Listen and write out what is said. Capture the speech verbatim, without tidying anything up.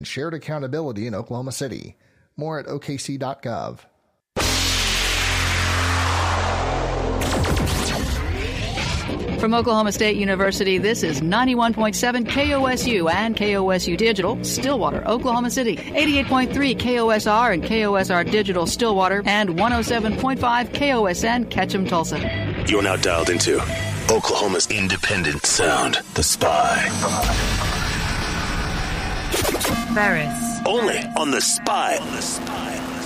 shared accountability in Oklahoma City. More at O K C dot gov. From Oklahoma State University, this is ninety-one point seven K O S U and K O S U Digital, Stillwater, Oklahoma City, eighty-eight point three K O S R and K O S R Digital, Stillwater, and one oh seven point five K O S N, Ketchum, Tulsa. You're now dialed into Oklahoma's independent sound, The Spy. Ferris. Only on The Spy. On The Spy.